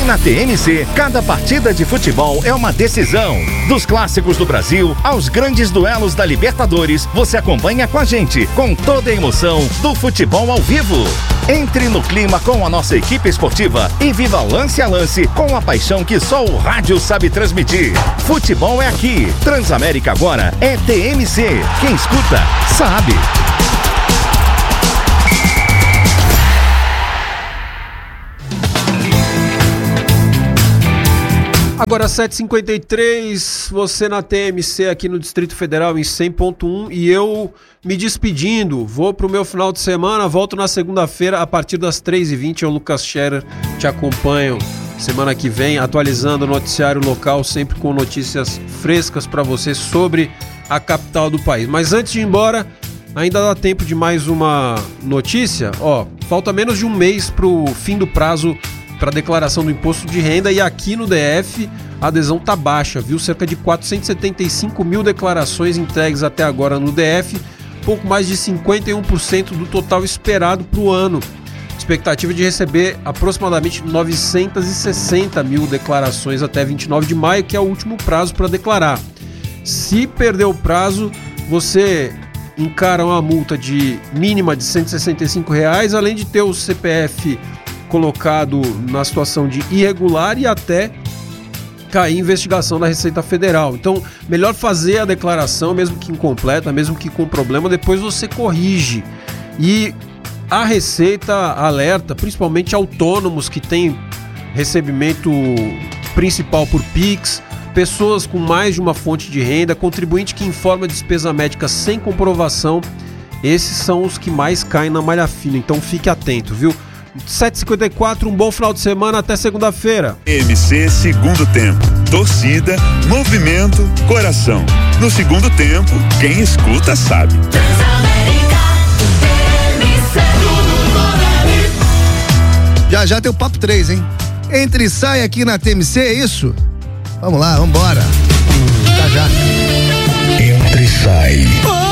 na TMC, cada partida de futebol é uma decisão. Dos clássicos do Brasil aos grandes duelos da Libertadores, você acompanha com a gente, com toda a emoção do futebol ao vivo. Entre no clima com a nossa equipe esportiva e viva lance a lance com a paixão que só o rádio sabe transmitir. Futebol é aqui. Transamérica agora é TMC. Quem escuta, sabe. Agora 7h53, você na TMC aqui no Distrito Federal em 100.1 e eu me despedindo, vou pro meu final de semana, volto na segunda-feira a partir das 3h20, eu, Lucas Scherer, te acompanho semana que vem, atualizando o noticiário local, sempre com notícias frescas para você sobre a capital do país. Mas antes de ir embora, ainda dá tempo de mais uma notícia, falta menos de um mês pro fim do prazo para declaração do imposto de renda e aqui no DF a adesão tá baixa, viu? Cerca de 475 mil declarações entregues até agora no DF, pouco mais de 51% do total esperado para o ano. Expectativa de receber aproximadamente 960 mil declarações até 29 de maio, que é o último prazo para declarar. Se perder o prazo, você encara uma multa de mínima de R$ 165, além de ter o CPF colocado na situação de irregular e até cair investigação da Receita Federal. Então, melhor fazer a declaração, mesmo que incompleta, mesmo que com problema, depois você corrige. E a Receita alerta, principalmente autônomos que têm recebimento principal por Pix, pessoas com mais de uma fonte de renda, contribuinte que informa despesa médica sem comprovação, esses são os que mais caem na malha fina, então fique atento, viu? 7h54, um bom final de semana, até segunda-feira. TMC segundo tempo. Torcida, movimento, coração. No segundo tempo, quem escuta sabe. Já tem o papo 3, hein? Entre e sai aqui na TMC, é isso? Vamos lá, vambora. Já. Entre e sai.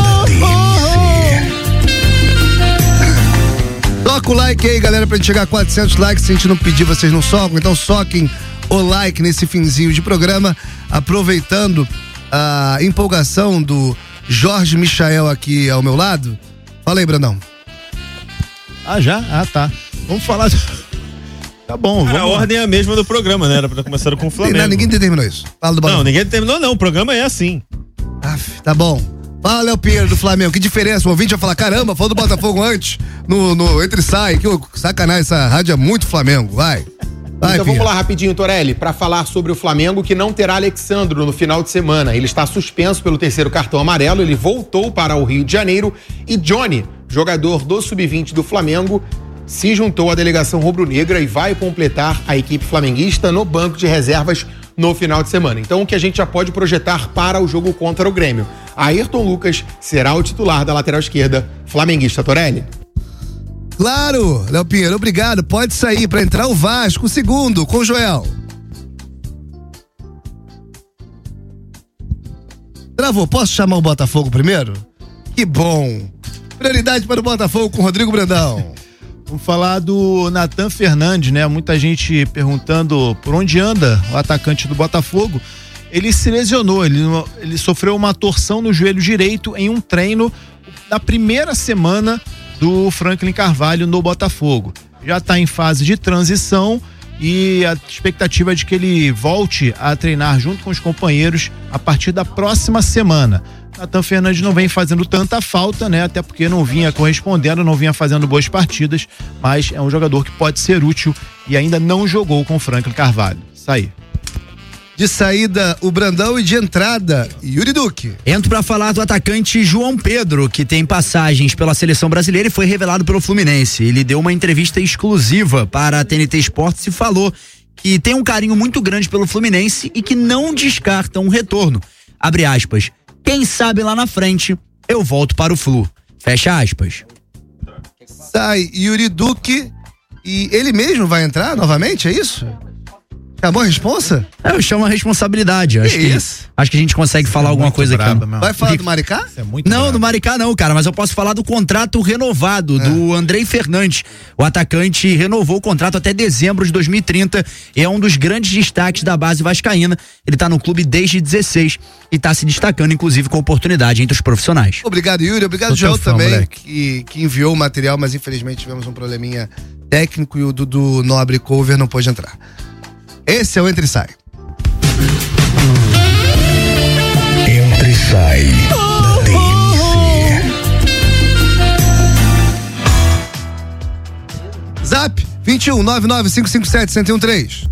Toca o like aí, galera, pra gente chegar a 400 likes. Se a gente não pedir, vocês não socam. Então soquem o like nesse finzinho de programa, aproveitando a empolgação do Jorge Michael aqui ao meu lado. Fala aí, Brandão. Tá. Vamos falar. Tá bom, vamos. A ordem é a mesma do programa, né? Era pra começar com o Flamengo. Não, ninguém determinou isso. Fala do Botafogo. Não, ninguém determinou, não. O programa é assim. Tá bom. Fala, Léo Pinheiro do Flamengo, que diferença, o ouvinte vai falar, caramba, falou do Botafogo antes, no Entre e Sai, que sacanagem, essa rádio é muito Flamengo, vai, então vamos lá rapidinho, Torelli, para falar sobre o Flamengo, que não terá Alexandro no final de semana, ele está suspenso pelo terceiro cartão amarelo, ele voltou para o Rio de Janeiro, e Johnny, jogador do Sub-20 do Flamengo, se juntou à delegação rubro-negra e vai completar a equipe flamenguista no banco de reservas no final de semana. Então o que a gente já pode projetar para o jogo contra o Grêmio? Ayrton Lucas será o titular da lateral esquerda flamenguista, Torelli. Claro, Léo Pinheiro, obrigado. Pode sair para entrar o Vasco, o segundo, com o Joel. Travou, posso chamar o Botafogo primeiro? Que bom. Prioridade para o Botafogo com o Rodrigo Brandão. Vamos falar do Nathan Fernandes, né? Muita gente perguntando por onde anda o atacante do Botafogo. Ele se lesionou, ele sofreu uma torção no joelho direito em um treino da primeira semana do Franklin Carvalho no Botafogo. Já está em fase de transição e a expectativa é de que ele volte a treinar junto com os companheiros a partir da próxima semana. Nathan Fernandes não vem fazendo tanta falta, né? Até porque não vinha correspondendo, não vinha fazendo boas partidas, mas é um jogador que pode ser útil e ainda não jogou com o Franklin Carvalho. Isso aí. De saída, o Brandão, e de entrada, Yuri Duque. Entro para falar do atacante João Pedro, que tem passagens pela seleção brasileira e foi revelado pelo Fluminense. Ele deu uma entrevista exclusiva para a TNT Esportes e falou que tem um carinho muito grande pelo Fluminense e que não descarta um retorno. Abre aspas. Quem sabe lá na frente eu volto para o Flu. Fecha aspas. Sai Yuri Duque e ele mesmo vai entrar novamente, é isso? Acabou a responsa? Eu chamo a responsabilidade. Acho que a gente consegue falar alguma coisa aqui. Vai falar do Maricá? Não, do Maricá não, cara, mas eu posso falar do contrato renovado do Andrei Fernandes. O atacante renovou o contrato até dezembro de 2030 e é um dos grandes destaques da base vascaína. Ele tá no clube desde 16 e tá se destacando, inclusive, com oportunidade entre os profissionais. Obrigado, Yuri. Obrigado, João, também, que enviou o material, mas infelizmente tivemos um probleminha técnico e o Dudu Nobre Cover não pôde entrar. Esse é o Entra e Sai. Entra e Sai da TMC. Zap 21 99557-1013.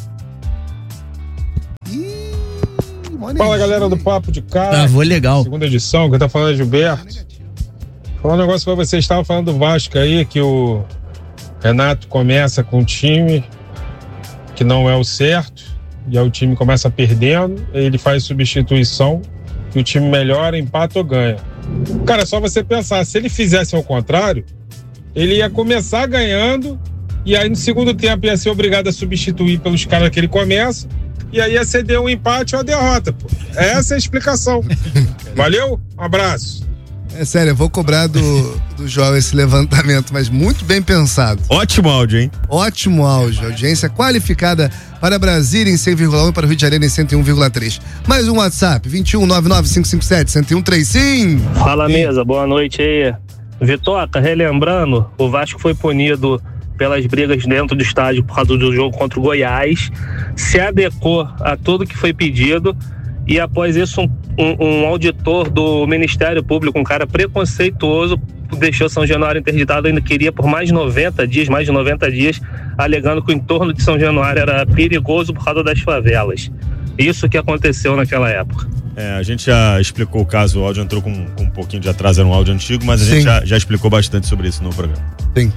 Fala, galera do Papo de Cara. Vou legal. Segunda edição, que tá falando é Gilberto. Falar um negócio pra vocês, estavam falando do Vasco aí, que o Renato começa com um time que não é o certo, e aí o time começa perdendo, ele faz substituição, e o time melhora, empata ou ganha. Cara, só você pensar, se ele fizesse ao contrário, ele ia começar ganhando, e aí no segundo tempo ia ser obrigado a substituir pelos caras que ele começa, e aí ia ceder um empate ou a derrota, pô. Essa é a explicação. Valeu? Um abraço. É sério, eu vou cobrar do João esse levantamento, mas muito bem pensado. Ótimo áudio, hein? Ótimo áudio. Audiência qualificada para Brasília em 100,1 e para o Rio de Janeiro em 101,3. Mais um WhatsApp, 21 99557-1013. Sim! Fala, mesa. Boa noite aí. Vitoca, relembrando, o Vasco foi punido pelas brigas dentro do estádio por causa do jogo contra o Goiás, se adequou a tudo que foi pedido e após isso um auditor do Ministério Público, um cara preconceituoso, deixou São Januário interditado, ainda queria por mais de 90 dias, alegando que o entorno de São Januário era perigoso por causa das favelas. Isso que aconteceu naquela época. A gente já explicou o caso, o áudio entrou com um pouquinho de atraso, era um áudio antigo, mas a gente já explicou bastante sobre isso no programa. Sim.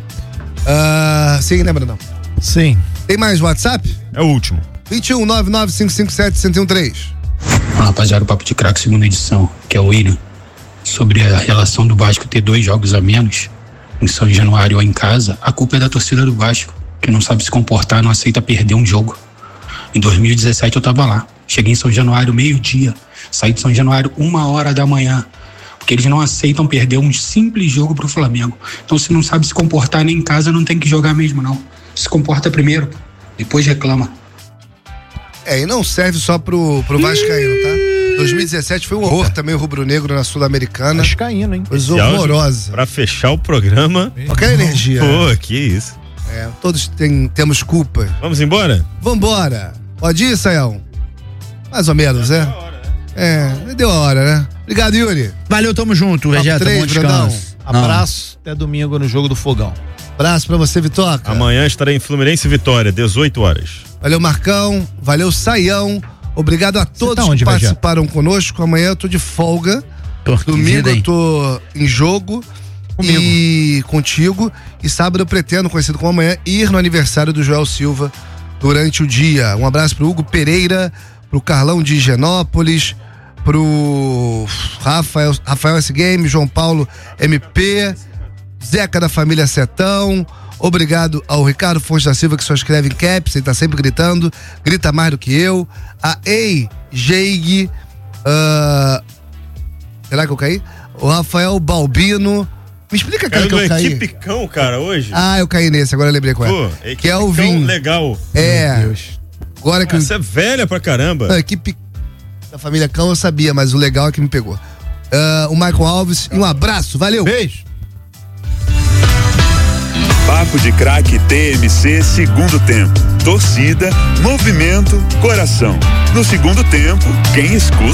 Sim, né, Brandão? Sim. Tem mais WhatsApp? É o último. 21 99557-1013. Rapaziada, o Papo de Craque, segunda edição, que é o William, sobre a relação do Vasco ter 2 jogos a menos em São Januário ou em casa. A culpa é da torcida do Vasco, que não sabe se comportar, não aceita perder um jogo. Em 2017 eu tava lá, cheguei em São Januário meio-dia, saí de São Januário 1h da manhã, porque eles não aceitam perder um simples jogo pro Flamengo. Então, se não sabe se comportar nem em casa, não tem que jogar mesmo, não. Se comporta primeiro, depois reclama. E não serve só pro Vascaíno, tá? 2017 foi um horror também, o rubro-negro na Sul-Americana. Vascaíno, hein? Coisa horrorosa. Pra fechar o programa. Qualquer energia. Pô, que isso. Todos temos culpa. Vamos embora? Vambora. Pode ir, Sayão? Mais ou menos, Deu a hora, né? Deu a hora, né? Obrigado, Yuri. Valeu, tamo junto, Vegeta. Bom descanso. Abraço, até domingo no Jogo do Fogão. Abraço pra você, Vitoca. Amanhã estarei em Fluminense e Vitória, 18 horas. Valeu, Marcão. Valeu, Saião. Obrigado a todos que participaram conosco. Amanhã eu tô de folga. Domingo eu tô em jogo. Comigo. E contigo. E sábado eu pretendo, conhecido como amanhã, ir no aniversário do Joel Silva durante o dia. Um abraço pro Hugo Pereira, pro Carlão de Higienópolis, pro Rafael S. Game, João Paulo MP, Zeca da família Setão. Obrigado ao Ricardo Fontes da Silva, que só escreve em caps, ele tá sempre gritando, grita mais do que eu. A Ei Jeig, será que eu caí? O Rafael Balbino. Me explica, cara, que eu caí. Equipe Cão, cara, hoje. Eu caí nesse, agora eu lembrei qual é. Que é o Vim. Legal. Meu Deus. Agora que essa é velha pra caramba. A equipe da família Cão eu sabia, mas o legal é que me pegou. O Michael Alves, e um abraço, valeu. Beijo. Papo de Craque TMC, segundo tempo. Torcida, movimento, coração. No segundo tempo, quem escuta